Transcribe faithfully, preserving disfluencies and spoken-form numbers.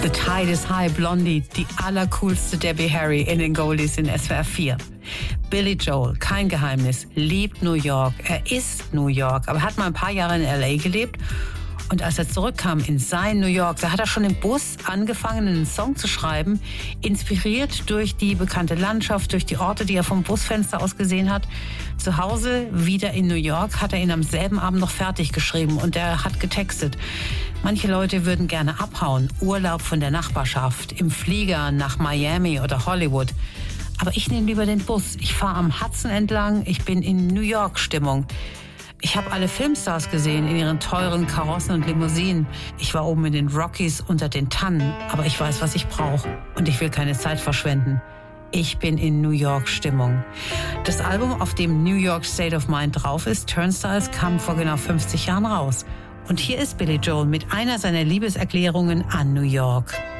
The Tide is High, Blondie, die allercoolste Debbie Harry in den Goldies in S W R vier. Billy Joel, kein Geheimnis, liebt New York. Er ist New York, aber hat mal ein paar Jahre in L A gelebt. Und als er zurückkam in sein New York, da hat er schon im Bus angefangen, einen Song zu schreiben, inspiriert durch die bekannte Landschaft, durch die Orte, die er vom Busfenster aus gesehen hat. Zu Hause, wieder in New York, hat er ihn am selben Abend noch fertig geschrieben und er hat getextet. Manche Leute würden gerne abhauen, Urlaub von der Nachbarschaft, im Flieger nach Miami oder Hollywood. Aber ich nehme lieber den Bus. Ich fahre am Hudson entlang, ich bin in New York-Stimmung. Ich habe alle Filmstars gesehen in ihren teuren Karossen und Limousinen. Ich war oben in den Rockies unter den Tannen, aber ich weiß, was ich brauche. Und ich will keine Zeit verschwenden. Ich bin in New York-Stimmung. Das Album, auf dem New York State of Mind drauf ist, Turnstiles, kam vor genau fünfzig Jahren raus. Und hier ist Billy Joel mit einer seiner Liebeserklärungen an New York.